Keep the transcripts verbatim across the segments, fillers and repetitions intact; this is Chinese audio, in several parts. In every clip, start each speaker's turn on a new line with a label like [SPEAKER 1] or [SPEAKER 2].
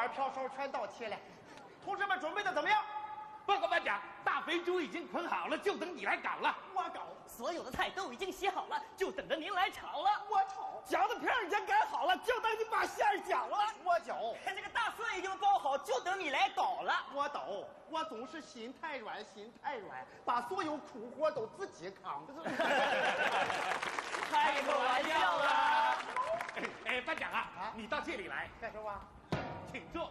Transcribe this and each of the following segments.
[SPEAKER 1] 碗瓢勺全到齐了。同志们准备的怎么样？
[SPEAKER 2] 报告班长，大肥猪已经捆好了，就等你来搞了。
[SPEAKER 1] 我搞。
[SPEAKER 3] 所有的菜都已经洗好了，就等着您来炒了。
[SPEAKER 1] 我炒。
[SPEAKER 3] 饺子皮已经擀好了，就等你把馅儿搅了。
[SPEAKER 1] 我搅。
[SPEAKER 3] 这个大蒜已经包好，就等你来捣了。
[SPEAKER 1] 我捣。我总是心太软，心太软，把所有苦活都自己扛。
[SPEAKER 3] 开个玩笑啦！
[SPEAKER 2] 哎哎，班长啊，
[SPEAKER 1] 啊
[SPEAKER 2] 你到这里来，
[SPEAKER 1] 干什么？
[SPEAKER 2] 请坐。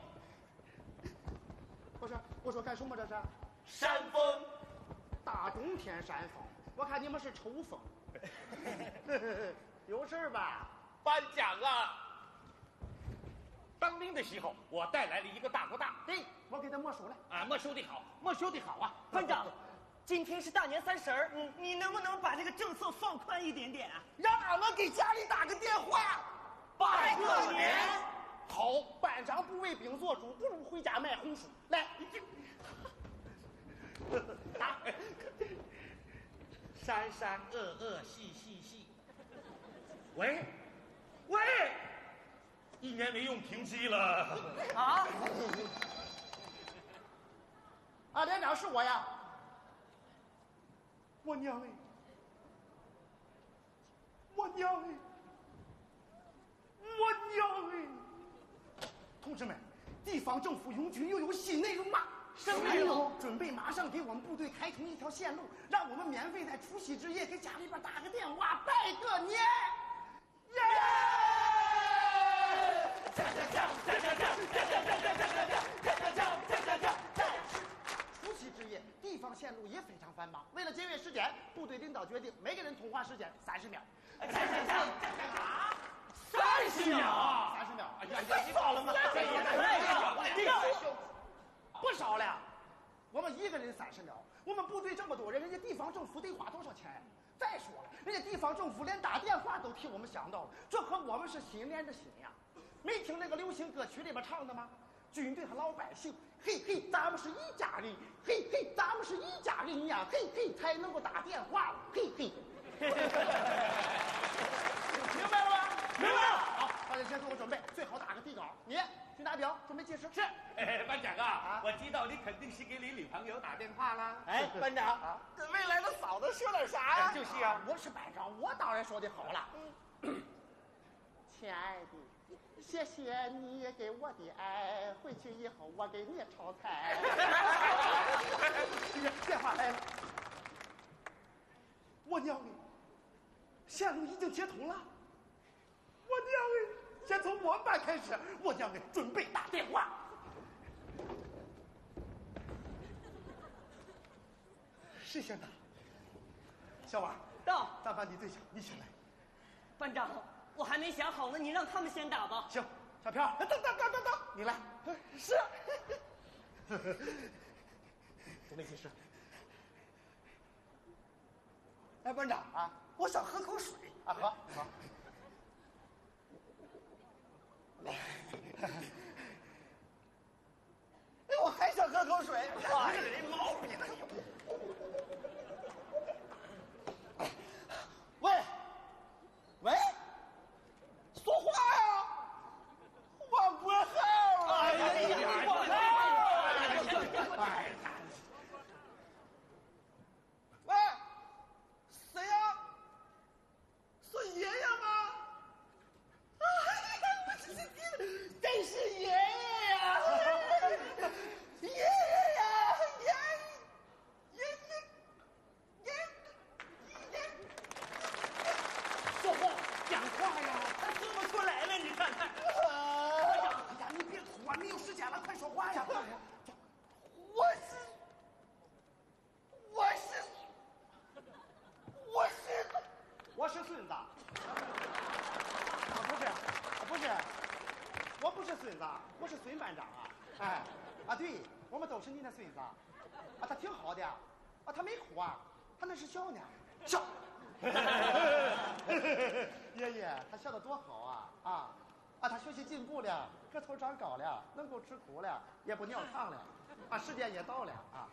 [SPEAKER 1] 我说我说干什么这是？
[SPEAKER 3] 扇风。
[SPEAKER 1] 大冬天扇风，我看你们是抽风。有事吧？
[SPEAKER 2] 班长啊，当兵的时候我带来了一个大哥大，
[SPEAKER 1] 对，我给他没收了。
[SPEAKER 2] 啊，没收的好，没收的好啊。
[SPEAKER 3] 班长，今天是大年三十儿，嗯，你能不能把这个政策放宽一点点啊？
[SPEAKER 1] 让俺们给家里打个电话，
[SPEAKER 3] 拜个年。
[SPEAKER 1] 好，班长不为兵做主，不如回家卖红薯。来，
[SPEAKER 2] 打。山山恶恶细细细。喂，喂，一年没用停机了。
[SPEAKER 3] 啊？
[SPEAKER 1] 啊，连长是我呀。我娘哎！我娘哎！我娘哎！同志们，地方政府拥军又有新内容了。
[SPEAKER 3] 什么内容？
[SPEAKER 1] 准备马上给我们部队开通一条线路，让我们免费在除夕之夜给家里边打个电话，拜个年。耶！除夕之夜，地方线路也非常繁忙。为了节约时间，部队领导决定每个人通话时间三十秒。
[SPEAKER 2] 三十秒，
[SPEAKER 1] 三十秒。
[SPEAKER 2] 哎呀，你到了吗？
[SPEAKER 3] 太少了，这个
[SPEAKER 1] 不少了。我们一个人三十秒，我们部队这么多人，人家地方政府得花多少钱？再说了，人家地方政府连打电话都替我们想到了，这和我们是心连着心呀。没听那个流行歌曲里边唱的吗？军队和老百姓，嘿嘿，咱们是一家人，嘿嘿，咱们是一家人呀，嘿嘿，才能够打电话了，嘿嘿。明白了吗？
[SPEAKER 2] 明白了。
[SPEAKER 1] 好，大家先做个准备，最好打个底稿。你去拿表，准备计时。
[SPEAKER 2] 是，哎，班长啊，
[SPEAKER 1] 啊
[SPEAKER 2] 我知道你肯定是给你女朋友打电话啦。
[SPEAKER 3] 哎，班长，
[SPEAKER 1] 啊
[SPEAKER 3] 跟未来的嫂子说点啥呀？
[SPEAKER 2] 就是啊，
[SPEAKER 1] 我是班长，我当然说的好了。亲爱的，谢谢你给我的爱，回去以后我给你炒菜。电话来了，我娘哎，线路已经接通了。我娘哎，先从我们班开始，我娘哎，准备打电话。谁先打？小王，
[SPEAKER 3] 到。
[SPEAKER 1] 咱班你最小，你先来。
[SPEAKER 3] 班长，我还没想好呢，你让他们先打吧。
[SPEAKER 1] 行，小飘，等等等等等，你来。
[SPEAKER 3] 是。
[SPEAKER 1] 准备计时。
[SPEAKER 3] 哎，班长
[SPEAKER 1] 啊，
[SPEAKER 3] 我想喝口水
[SPEAKER 1] 啊，好，好。
[SPEAKER 3] 哎，我还想喝口水。
[SPEAKER 1] 哎，这毛病呢！
[SPEAKER 3] 喂，喂，说话呀！我不好了。哎呀，我好。哎呀，喂，谁呀？是爷爷吗？哎呀，我这是真是爷爷呀！爷爷呀，爷爷爷爷爷。
[SPEAKER 1] 说话，讲话呀！
[SPEAKER 3] 他说不出来了，你看看。
[SPEAKER 1] 哎呀，哎呀，你别哭啊，没有时间了，快说话呀！
[SPEAKER 3] 我是，我是，我是，
[SPEAKER 1] 我是孙子。啊，不是，不是，我不是孙子，我是孙班长啊！哎，啊，对，我们都是你的孙子。啊，他挺好的，啊，他没哭啊，他那是笑呢，笑。爷爷，他笑得多好啊！啊啊，他学习进步了，个头长高了，能够吃苦了，也不尿炕了，啊，时间也到了啊，